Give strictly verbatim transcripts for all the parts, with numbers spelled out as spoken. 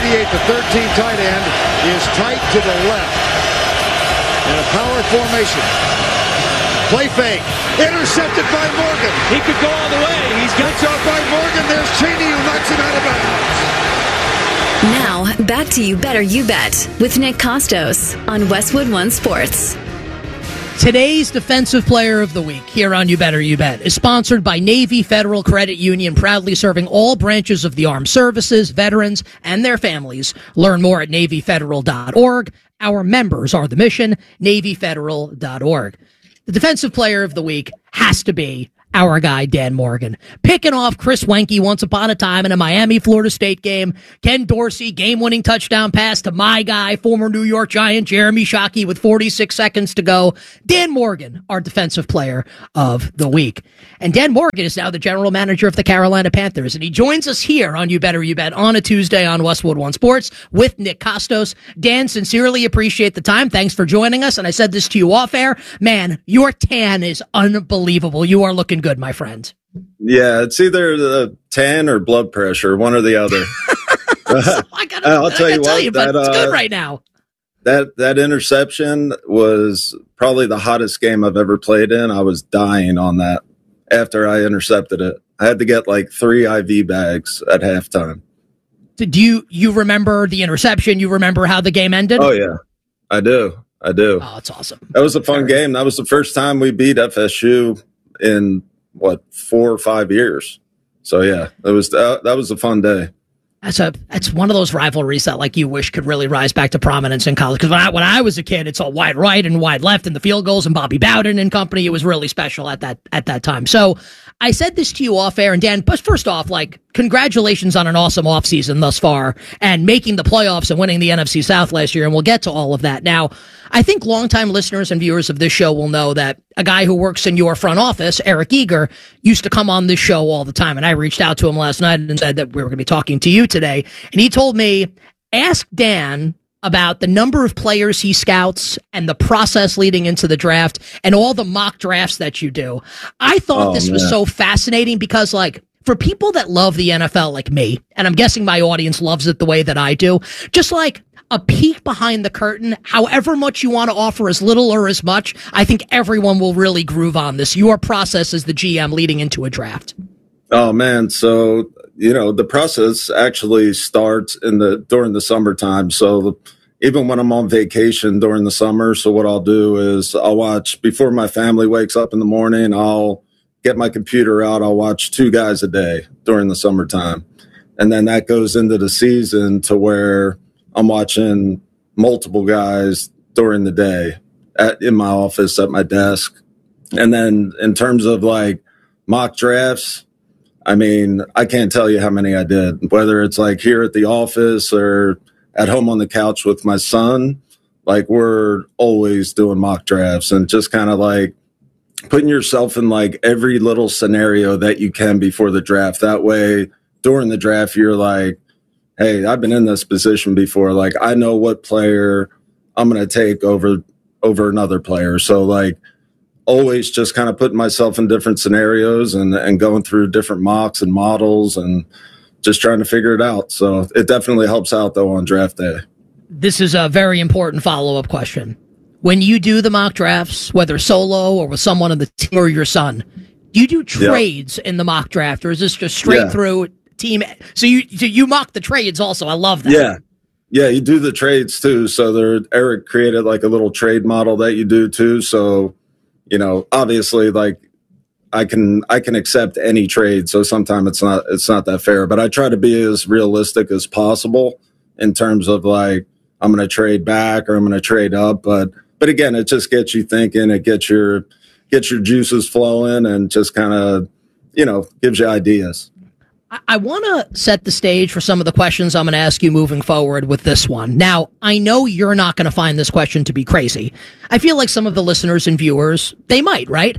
eighty-eight, the thirteen tight end, is tight to the left. In a power formation. Play fake. Intercepted by Morgan. He could go all the way. He's got Gets off by Morgan. There's Cheney who knocks him out of bounds. Now, back to You Better You Bet with Nick Costos on Westwood One Sports. Today's Defensive Player of the Week here on You Better You Bet is sponsored by Navy Federal Credit Union, proudly serving all branches of the armed services, veterans, and their families. Learn more at Navy Federal dot org. Our members are the mission, Navy Federal dot org. The Defensive Player of the Week has to be our guy, Dan Morgan. Picking off Chris Wenke once upon a time in a Miami-Florida State game. Ken Dorsey, game-winning touchdown pass to my guy, former New York Giant Jeremy Shockey with forty-six seconds to go. Dan Morgan, our Defensive Player of the Week. And Dan Morgan is now the general manager of the Carolina Panthers, and he joins us here on You Better You Bet on a Tuesday on Westwood One Sports with Nick Costos. Dan, sincerely appreciate the time. Thanks for joining us, and I said this to you off air. Man, your tan is unbelievable. You are looking good, my friend. Yeah, it's either the tan or blood pressure, one or the other. so I gotta, I'll I tell gotta you tell what, you, but that, it's good uh, right now. That that interception was probably the hottest game I've ever played in. I was dying on that after I intercepted it. I had to get like three I V bags at halftime. Do you you remember the interception? You remember how the game ended? Oh yeah, I do. I do. Oh, it's awesome. That was a fun Very game. That was the first time we beat F S U in what four or five years. So yeah, it was uh, that was a fun day. That's a that's one of those rivalries that like you wish could really rise back to prominence in college. Because when I when I was a kid, it's all wide right and wide left and the field goals and Bobby Bowden and company. It was really special at that at that time. So I said this to you off air, and Dan, but first off, like, congratulations on an awesome offseason thus far and making the playoffs and winning the N F C South last year, and we'll get to all of that. Now, I think longtime listeners and viewers of this show will know that a guy who works in your front office, Eric Eager, used to come on this show all the time, and I reached out to him last night and said that we were going to be talking to you today, and he told me, ask Dan about the number of players he scouts and the process leading into the draft and all the mock drafts that you do. I thought Oh, this man. was so fascinating because, like, for people that love the N F L like me, and I'm guessing my audience loves it the way that I do, just like a peek behind the curtain, however much you want to offer, as little or as much, I think everyone will really groove on this. Your process as the G M leading into a draft. Oh man, so you know the process actually starts in the during the summertime. So the, even when I'm on vacation during the summer, so what I'll do is I'll watch before my family wakes up in the morning. I'll get my computer out. I'll watch two guys a day during the summertime, and then that goes into the season to where I'm watching multiple guys during the day at in my office at my desk, and then in terms of like mock drafts. I mean, I can't tell you how many I did, whether it's like here at the office or at home on the couch with my son. Like, we're always doing mock drafts and just kind of like putting yourself in like every little scenario that you can before the draft. That way, during the draft, you're like, hey, I've been in this position before. Like, I know what player I'm going to take over over another player. So like, always just kind of putting myself in different scenarios and, and going through different mocks and models and just trying to figure it out. So it definitely helps out, though, on draft day. This is a very important follow-up question. When you do the mock drafts, whether solo or with someone on the team or your son, do you do trades Yep. in the mock draft, or is this just straight Yeah. through team? So you so you mock the trades also. I love that. Yeah. Yeah, you do the trades, too. So there, Eric created like a little trade model that you do, too. So, you know, obviously, like, I can I can accept any trade. So sometimes it's not it's not that fair, but I try to be as realistic as possible in terms of like I'm going to trade back or I'm going to trade up. But but again, it just gets you thinking. It gets your gets your juices flowing and just kind of, you know, gives you ideas. I, I want to set the stage for some of the questions I'm going to ask you moving forward with this one. Now, I know you're not going to find this question to be crazy. I feel like some of the listeners and viewers, they might, right?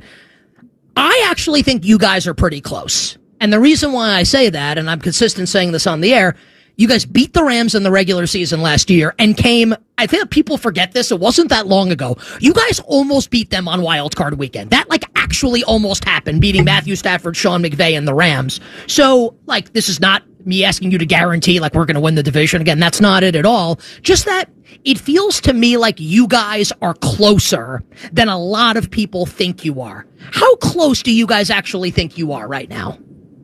I actually think you guys are pretty close. And the reason why I say that, and I'm consistent saying this on the air, You guys beat the Rams in the regular season last year and came, I think people forget this, it wasn't that long ago. You guys almost beat them on Wild Card Weekend. That, like, actually almost happened, beating Matthew Stafford, Sean McVay, and the Rams. So, like, this is not me asking you to guarantee, like, we're going to win the division. Again, that's not it at all. Just that it feels to me like you guys are closer than a lot of people think you are. How close do you guys actually think you are right now?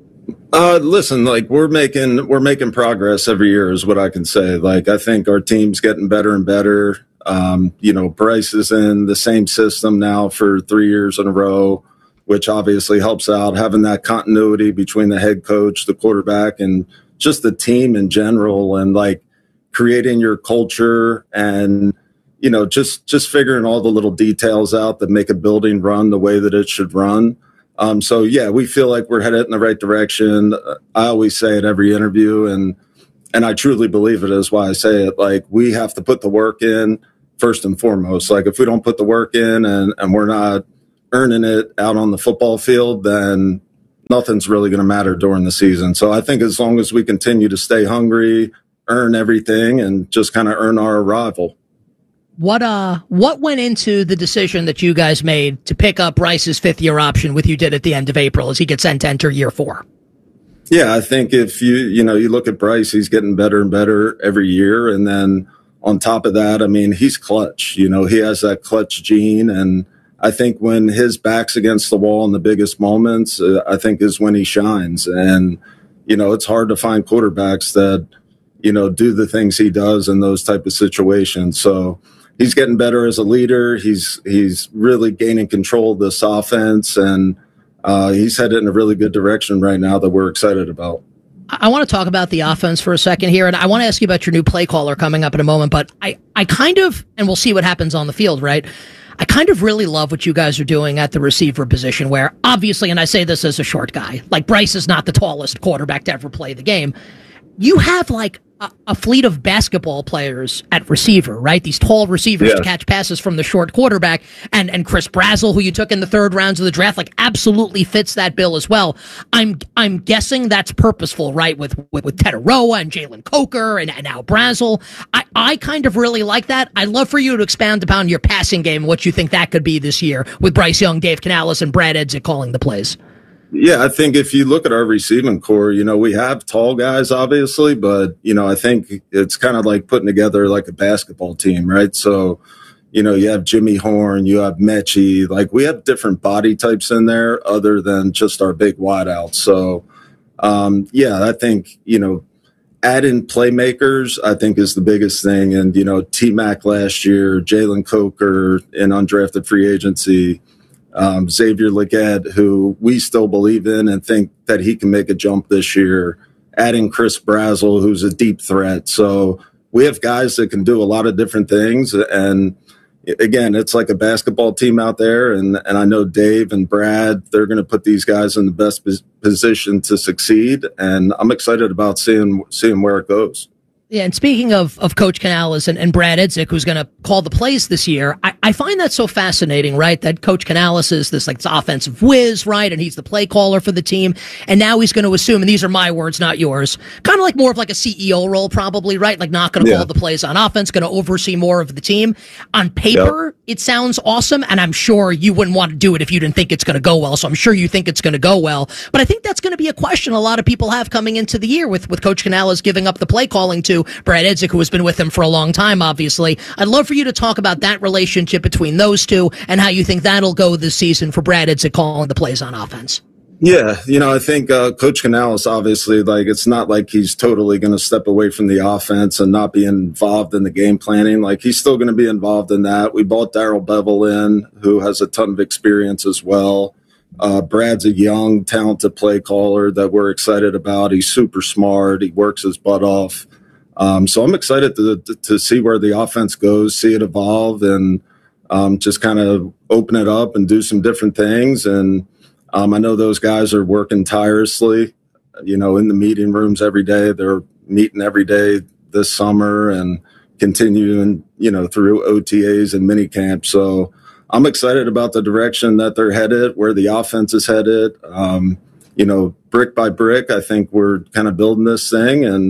Uh, listen, like we're making we're making progress every year is what I can say. Like I think our team's getting better and better. Um, you know, Bryce is in the same system now for three years in a row, which obviously helps out. Having that continuity between the head coach, the quarterback, and just the team in general, and like creating your culture and you know just just figuring all the little details out that make a building run the way that it should run. Um, so, yeah, we feel like we're headed in the right direction. I always say it every interview, and and I truly believe it is why I say it. Like, we have to put the work in first and foremost. Like, if we don't put the work in and, and we're not earning it out on the football field, then nothing's really going to matter during the season. So I think as long as we continue to stay hungry, earn everything, and just kind of earn our arrival. What uh what went into the decision that you guys made to pick up Bryce's fifth year option with you did at the end of April as he gets sent to enter year four? Yeah, I think if you you know you look at Bryce, he's getting better and better every year, and then on top of that, I mean, he's clutch. You know, he has that clutch gene, and I think when his back's against the wall in the biggest moments, uh, I think is when he shines. And you know, it's hard to find quarterbacks that you know do the things he does in those type of situations. So. He's getting better as a leader. He's he's really gaining control of this offense, and uh, he's headed in a really good direction right now that we're excited about. I want to talk about the offense for a second here, and I want to ask you about your new play caller coming up in a moment, but I, I kind of, and we'll see what happens on the field, right? I kind of really love what you guys are doing at the receiver position where, obviously, and I say this as a short guy, like Bryce is not the tallest quarterback to ever play the game. You have, like, A, a fleet of basketball players at receiver, right? These tall receivers yeah. to catch passes from the short quarterback. And and Chris Brazzell, who you took in the third rounds of the draft, like absolutely fits that bill as well. I'm I'm guessing that's purposeful, right? With with, with Tetaroa and Jalen Coker and, and now Brazzell. I, I kind of really like that. I'd love for you to expand upon your passing game, what you think that could be this year with Bryce Young, Dave Canales, and Brad Edzik calling the plays. Yeah, I think if you look at our receiving core, you know, we have tall guys, obviously, but, you know, I think it's kind of like putting together like a basketball team, right? So, you know, you have Jimmy Horn, you have Mechie, like we have different body types in there other than just our big wideouts. So, um, yeah, I think, you know, adding playmakers, I think is the biggest thing. And, you know, T-Mac last year, Jalen Coker in undrafted free agency, Um, Xavier Legette, who we still believe in and think that he can make a jump this year, adding Chris Brazzell, who's a deep threat. So we have guys that can do a lot of different things. And again, it's like a basketball team out there. And, and I know Dave and Brad, they're going to put these guys in the best position to succeed. And I'm excited about seeing, seeing where it goes. Yeah, and speaking of, of Coach Canales and, and Brad Edzik, who's going to call the plays this year, I, I find that so fascinating, right? That Coach Canales is this like this offensive whiz, right? And he's the play caller for the team. And now he's going to assume, and these are my words, not yours, kind of like more of like a C E O role probably, right? Like not going to yeah. call the plays on offense, going to oversee more of the team. On paper, yep. it sounds awesome, and I'm sure you wouldn't want to do it if you didn't think it's going to go well. So I'm sure you think it's going to go well. But I think that's going to be a question a lot of people have coming into the year with, with Coach Canales giving up the play calling to Brad Edzik, who has been with him for a long time, obviously. I'd love for you to talk about that relationship between those two and how you think that'll go this season for Brad Edzik calling the plays on offense. Yeah, you know, I think uh, Coach Canales, obviously, like it's not like he's totally going to step away from the offense and not be involved in the game planning. Like he's still going to be involved in that. We bought Darrell Bevel in, who has a ton of experience as well. Uh, Brad's a young, talented play caller that we're excited about. He's super smart. He works his butt off. Um, so I'm excited to, to to see where the offense goes, see it evolve, and um, just kind of open it up and do some different things. And um, I know those guys are working tirelessly, you know, in the meeting rooms every day. They're meeting every day this summer and continuing, you know, through O T As and mini camps. So I'm excited about the direction that they're headed, where the offense is headed. Um, you know, brick by brick, I think we're kind of building this thing. And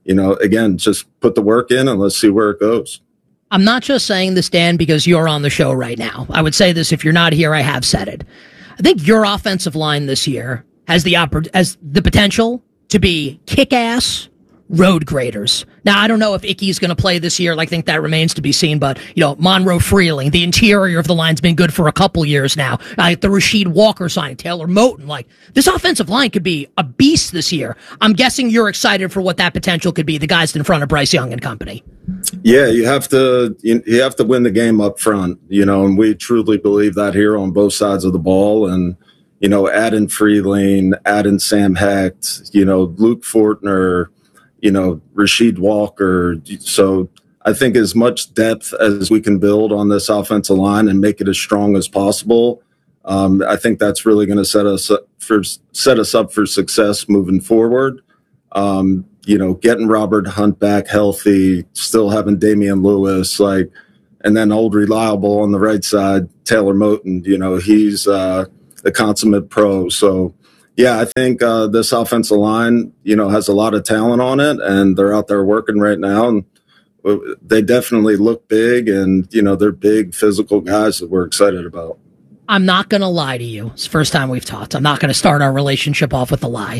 you know, again, just put the work in and let's see where it goes. I'm not just saying this, Dan, because you're on the show right now. I would say this if you're not here. I have said it. I think your offensive line this year has the oppor- has the potential to be kick-ass road graders. Now, I don't know if Icky's going to play this year. I think that remains to be seen. But, you know, Monroe Freeling, the interior of the line's been good for a couple years now. Like the Rasheed Walker signing, Taylor Moton. Like, this offensive line could be a beast this year. I'm guessing you're excited for what that potential could be, the guys in front of Bryce Young and company. Yeah, you have to you, you have to win the game up front, you know, and we truly believe that here on both sides of the ball. And, you know, adding Freeling, adding Sam Hecht, you know, Luke Fortner, you know, Rasheed Walker. So I think as much depth as we can build on this offensive line and make it as strong as possible, um, I think that's really going to set us up for set us up for success moving forward. Um, you know, getting Robert Hunt back healthy, still having Damian Lewis, like, and then old reliable on the right side, Taylor Moton. You know, he's uh, a consummate pro. So. Yeah, I think uh, this offensive line, you know, has a lot of talent on it, and they're out there working right now. And they definitely look big, and, you know, they're big physical guys that we're excited about. I'm not going to lie to you. It's the first time we've talked. I'm not going to start our relationship off with a lie.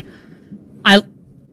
I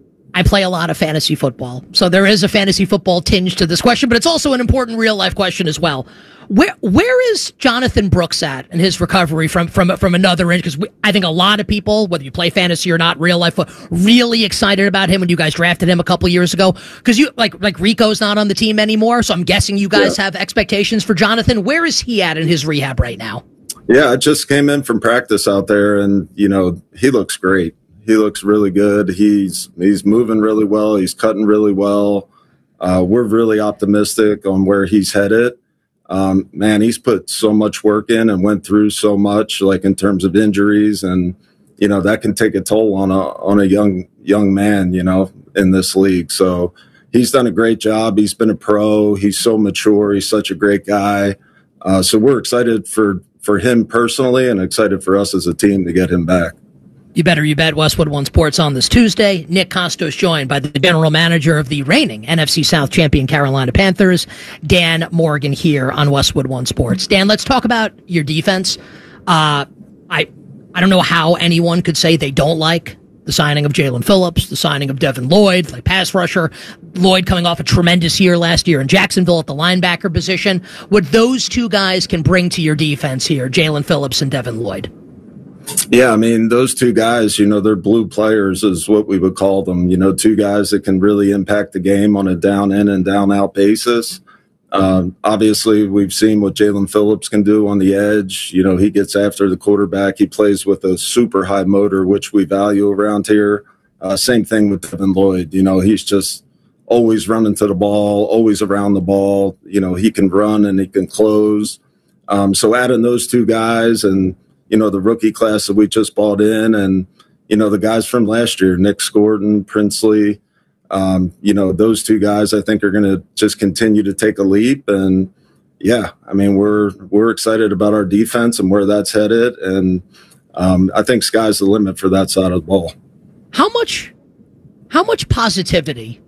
I play a lot of fantasy football, so there is a fantasy football tinge to this question, but it's also an important real-life question as well. Where where is Jonathan Brooks at in his recovery from from from another injury? Because I think a lot of people, whether you play fantasy or not, real life, were really excited about him when you guys drafted him a couple years ago. Because you like like Rico's not on the team anymore, so I'm guessing you guys yeah. have expectations for Jonathan. Where is he at in his rehab right now? Yeah, I just came in from practice out there, and you know he looks great. He looks really good. He's he's moving really well. He's cutting really well. Uh, we're really optimistic on where he's headed. Um, man, he's put so much work in and went through so much, like in terms of injuries, and you know that can take a toll on a on a young young man, you know, in this league. So he's done a great job. He's been a pro. He's so mature. He's such a great guy. Uh, so we're excited for for him personally, and excited for us as a team to get him back. You better you bet. Westwood One Sports on this Tuesday. Nick Kostos joined by the general manager of the reigning N F C South champion Carolina Panthers, Dan Morgan, here on Westwood One Sports. Dan, let's talk about your defense. Uh, I I don't know how anyone could say they don't like the signing of Jalen Phillips, the signing of Devin Lloyd, like pass rusher. Lloyd coming off a tremendous year last year in Jacksonville at the linebacker position. What those two guys can bring to your defense here, Jalen Phillips and Devin Lloyd. Yeah, I mean, those two guys, you know, they're blue players is what we would call them. You know, two guys that can really impact the game on a down in and down out basis. Um, obviously, we've seen what Jalen Phillips can do on the edge. You know, he gets after the quarterback. He plays with a super high motor, which we value around here. Uh, same thing with Devin Lloyd. You know, he's just always running to the ball, always around the ball. You know, he can run and he can close. Um, so adding those two guys and, you know, the rookie class that we just bought in and, you know, the guys from last year, Nick Scordon, Princely, um, you know, those two guys I think are going to just continue to take a leap. And, yeah, I mean, we're we're excited about our defense and where that's headed. And um, I think sky's the limit for that side of the ball. How much, how much positivity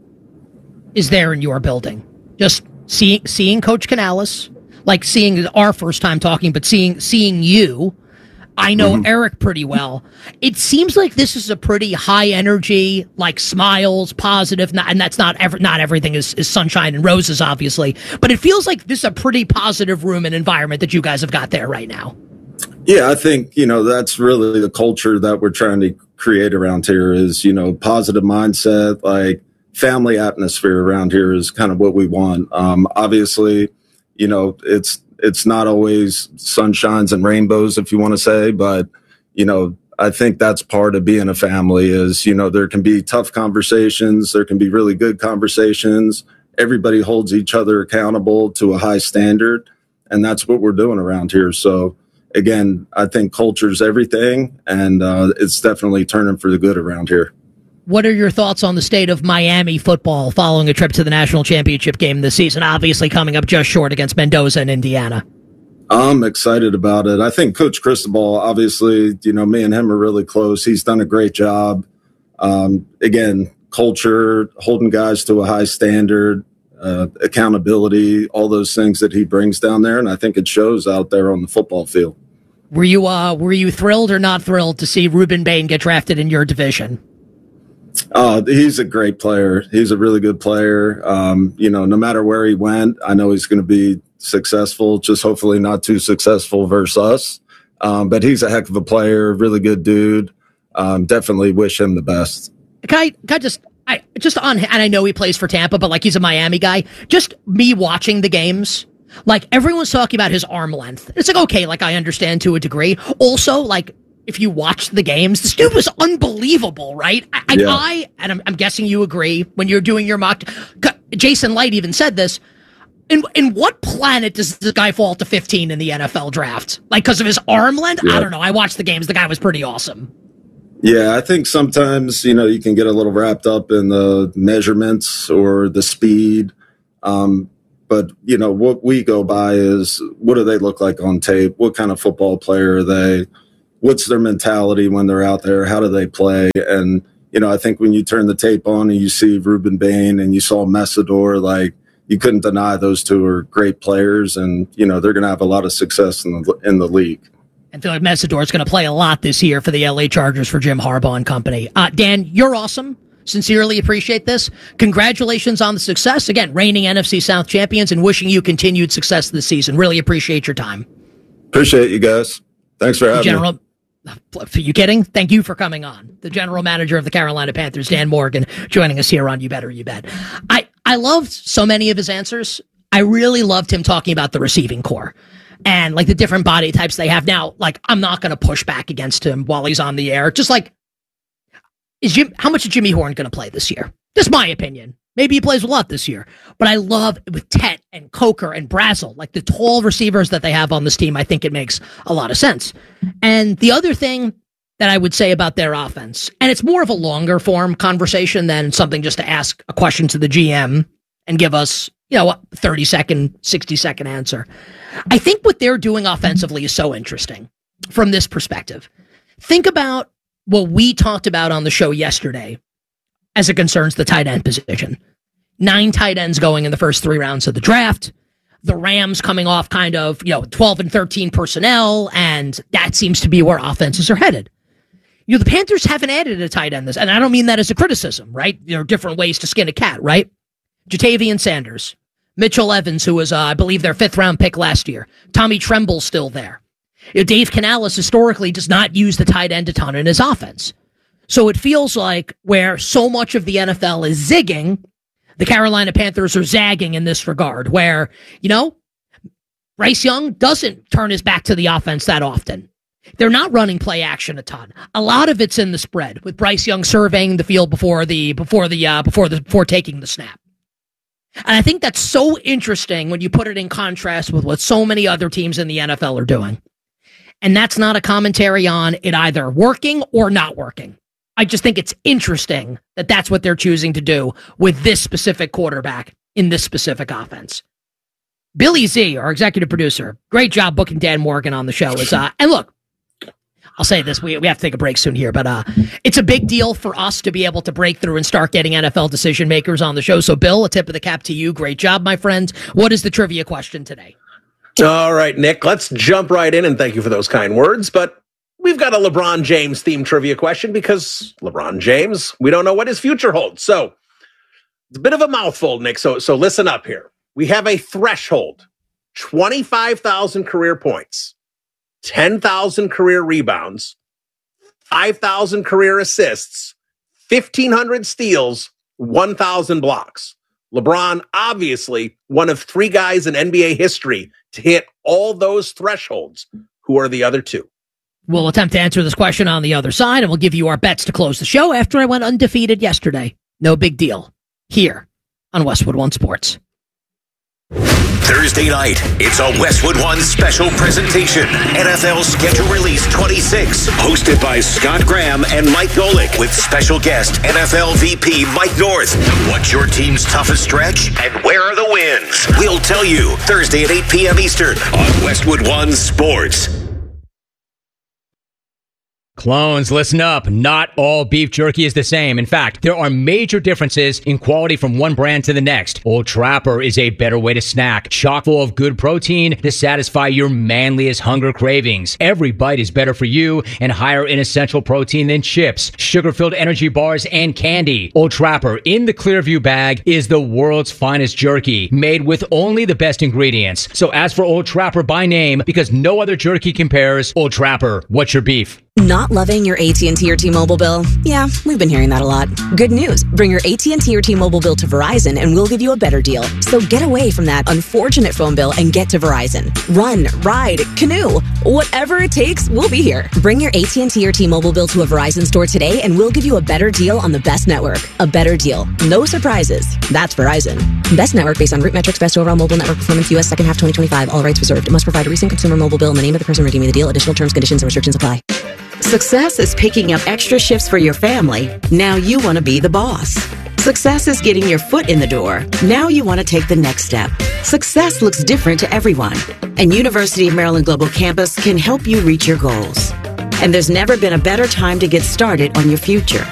is there in your building? Just seeing seeing Coach Canales, like seeing our first time talking, but seeing seeing you. I know mm-hmm. Eric pretty well. It seems like this is a pretty high energy, like smiles, positive, and that's not ever, not everything is, is sunshine and roses, obviously, but it feels like this is a pretty positive room and environment that you guys have got there right now. Yeah, I think, you know, that's really the culture that we're trying to create around here is, you know, positive mindset, like family atmosphere around here is kind of what we want. Um, obviously, you know, it's, It's not always sunshines and rainbows, if you want to say, but, you know, I think that's part of being a family is, you know, there can be tough conversations. There can be really good conversations. Everybody holds each other accountable to a high standard. And that's what we're doing around here. So, again, I think culture's everything. And uh, it's definitely turning for the good around here. What are your thoughts on the state of Miami football following a trip to the national championship game this season, obviously coming up just short against Mendoza and Indiana? I'm excited about it. I think Coach Cristobal, obviously, you know, me and him are really close. He's done a great job. Um, again, culture, holding guys to a high standard, uh, accountability, all those things that he brings down there. And I think it shows out there on the football field. Were you uh, were you thrilled or not thrilled to see Ruben Bain get drafted in your division? Oh, he's a great player. He's a really good player. Um, you know, no matter where he went, I know he's going to be successful, just hopefully not too successful versus us. Um, but he's a heck of a player, really good dude. Um, definitely wish him the best. Can I, can I just, I just on, and I know he plays for Tampa, but like he's a Miami guy. Just me watching the games, like everyone's talking about his arm length. It's like, okay, like I understand to a degree. Also, like, if you watch the games, this dude was unbelievable, right? I, yeah. I and I'm, I'm guessing you agree when you're doing your mock. Jason Light even said this. In in what planet does this guy fall to fifteen in the N F L draft? Like because of his arm length? Yeah. I don't know. I watched the games. The guy was pretty awesome. Yeah, I think sometimes, you know, you can get a little wrapped up in the measurements or the speed. Um, but, you know, what we go by is what do they look like on tape? What kind of football player are they? What's their mentality when they're out there? How do they play? And, you know, I think when you turn the tape on and you see Ruben Bain and you saw Messidor, like you couldn't deny those two are great players. And, you know, they're going to have a lot of success in the, in the league. And feel like Messidor is going to play a lot this year for the L A Chargers for Jim Harbaugh and company. Uh, Dan, you're awesome. Sincerely appreciate this. Congratulations on the success. Again, reigning N F C South champions and wishing you continued success this season. Really appreciate your time. Appreciate you guys. Thanks for having General, me. Are you kidding? Thank you for coming on. The general manager of the Carolina Panthers, Dan Morgan, joining us here on You Better You Bet. I, I loved so many of his answers. I really loved him talking about the receiving core and like the different body types they have now. Like, I'm not going to push back against him while he's on the air. Just like, is Jim, how much is Jimmy Horn going to play this year? Just my opinion. Maybe he plays a lot this year, but I love with Tet and Coker and Brazel, like the tall receivers that they have on this team. I think it makes a lot of sense. And the other thing that I would say about their offense, and it's more of a longer form conversation than something just to ask a question to the G M and give us, you know, a thirty second, sixty second answer. I think what they're doing offensively is so interesting from this perspective. Think about what we talked about on the show yesterday as it concerns the tight end position. Nine tight ends going in the first three rounds of the draft. The Rams coming off kind of, you know, twelve and thirteen personnel, and that seems to be where offenses are headed. You know, the Panthers haven't added a tight end this, and I don't mean that as a criticism, right? There are different ways to skin a cat, right? Jatavian Sanders, Mitchell Evans, who was, uh, I believe, their fifth round pick last year. Tommy Tremble's still there. You know, Dave Canales historically does not use the tight end a ton in his offense. So it feels like where so much of the N F L is zigging, the Carolina Panthers are zagging in this regard, where, you know, Bryce Young doesn't turn his back to the offense that often. They're not running play action a ton. A lot of it's in the spread, with Bryce Young surveying the field before the before the uh, before the before taking the snap. And I think that's so interesting when you put it in contrast with what so many other teams in the N F L are doing. And that's not a commentary on it either working or not working. I just think it's interesting that that's what they're choosing to do with this specific quarterback in this specific offense. Billy Z, our executive producer, great job booking Dan Morgan on the show. Is uh, and look, I'll say this, we we have to take a break soon here, but uh, it's a big deal for us to be able to break through and start getting N F L decision makers on the show. So, Bill, a tip of the cap to you. Great job, my friend. What is the trivia question today? All right, Nick, let's jump right in, and thank you for those kind words, but we've got a LeBron James themed trivia question because LeBron James, we don't know what his future holds. So it's a bit of a mouthful, Nick. So, so listen up here. We have a threshold, twenty-five thousand career points, ten thousand career rebounds, five thousand career assists, fifteen hundred steals, one thousand blocks. LeBron, obviously one of three guys in N B A history to hit all those thresholds. Who are the other two? We'll attempt to answer this question on the other side, and we'll give you our bets to close the show after I went undefeated yesterday. No big deal. Here on Westwood One Sports. Thursday night, it's a Westwood One special presentation. N F L Schedule Release twenty-six, hosted by Scott Graham and Mike Golick, with special guest N F L V P Mike North. What's your team's toughest stretch, and where are the wins? We'll tell you Thursday at eight p.m. Eastern on Westwood One Sports. Clones, listen up. Not all beef jerky is the same. In fact, there are major differences in quality from one brand to the next. Old Trapper is a better way to snack, chock full of good protein to satisfy your manliest hunger cravings. Every bite is better for you and higher in essential protein than chips, sugar-filled energy bars, and candy. Old Trapper in the Clearview bag is the world's finest jerky, made with only the best ingredients. So ask for Old Trapper by name because no other jerky compares. Old Trapper, what's your beef? Not loving your A T and T or T-Mobile bill? Yeah, we've been hearing that a lot. Good news. Bring your A T and T or T-Mobile bill to Verizon and we'll give you a better deal. So get away from that unfortunate phone bill and get to Verizon. Run, ride, canoe, whatever it takes, we'll be here. Bring your A T and T or T-Mobile bill to a Verizon store today and we'll give you a better deal on the best network. A better deal. No surprises. That's Verizon. Best network based on root metrics, best overall mobile network performance, U S second half twenty twenty-five. All rights reserved. Must provide a recent consumer mobile bill in the name of the person redeeming the deal. Additional terms, conditions, and restrictions apply. Success is picking up extra shifts for your family. Now you want to be the boss. Success is getting your foot in the door. Now you want to take the next step. Success looks different to everyone, and University of Maryland Global Campus can help you reach your goals. And there's never been a better time to get started on your future.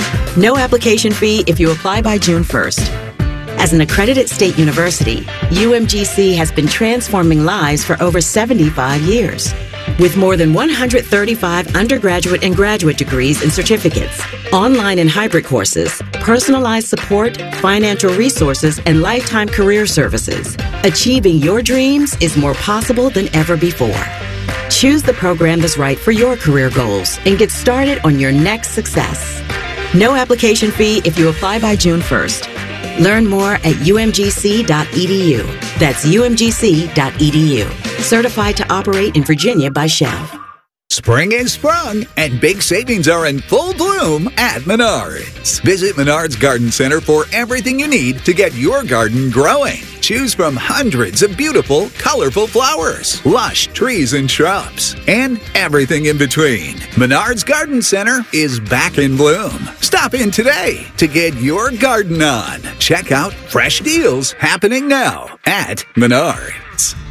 No application fee if you apply by June first. As an accredited state university, U M G C has been transforming lives for over seventy-five years. With more than one hundred thirty-five undergraduate and graduate degrees and certificates, online and hybrid courses, personalized support, financial resources, and lifetime career services, achieving your dreams is more possible than ever before. Choose the program that's right for your career goals and get started on your next success. No application fee if you apply by June first. Learn more at U M G C dot E D U. That's U M G C dot E D U. Certified to operate in Virginia by Shell. Spring is sprung, and big savings are in full bloom at Menards. Visit Menards Garden Center for everything you need to get your garden growing. Choose from hundreds of beautiful, colorful flowers, lush trees and shrubs, and everything in between. Menards Garden Center is back in bloom. Stop in today to get your garden on. Check out fresh deals happening now at Menards.